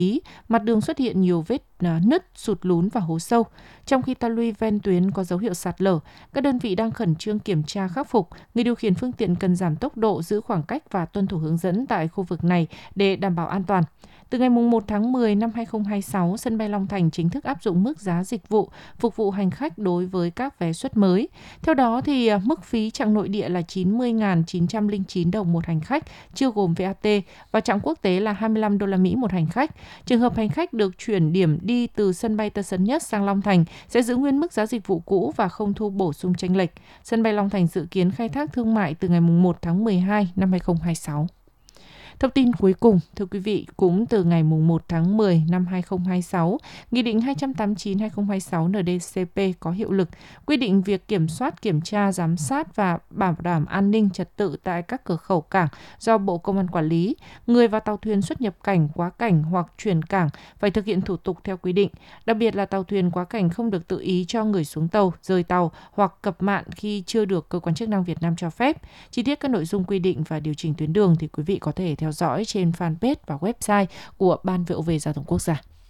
mặt đường xuất hiện nhiều vết nứt, sụt lún và hố sâu. Trong khi ta luy ven tuyến có dấu hiệu sạt lở, các đơn vị đang khẩn trương kiểm tra khắc phục. Người điều khiển phương tiện cần giảm tốc độ, giữ khoảng cách và tuân thủ hướng dẫn tại khu vực này để đảm bảo an toàn. Từ ngày 1 tháng 10 năm 2026, sân bay Long Thành chính thức áp dụng mức giá dịch vụ phục vụ hành khách đối với các vé suất mới. Theo đó, thì mức phí chặng nội địa là 90.909 đồng một hành khách, chưa gồm VAT, và chặng quốc tế là 25 đô la Mỹ một hành khách. Trường hợp hành khách được chuyển điểm đi từ sân bay Tân Sơn Nhất sang Long Thành sẽ giữ nguyên mức giá dịch vụ cũ và không thu bổ sung chênh lệch. Sân bay Long Thành dự kiến khai thác thương mại từ ngày 1 tháng 12 năm 2026. Thông tin cuối cùng, thưa quý vị, cũng từ ngày 1 tháng 10 năm 2026, Nghị định 289/2026 NĐ-CP có hiệu lực, quy định việc kiểm soát, kiểm tra, giám sát và bảo đảm an ninh trật tự tại các cửa khẩu cảng do Bộ Công an quản lý. Người và tàu thuyền xuất nhập cảnh, quá cảnh hoặc chuyển cảng phải thực hiện thủ tục theo quy định. Đặc biệt là tàu thuyền quá cảnh không được tự ý cho người xuống tàu, rời tàu hoặc cập mạn khi chưa được cơ quan chức năng Việt Nam cho phép. Chi tiết các nội dung quy định và điều chỉnh tuyến đường thì quý vị có thể theo dõi trên fanpage và website của Ban VOV Giao thông Quốc gia.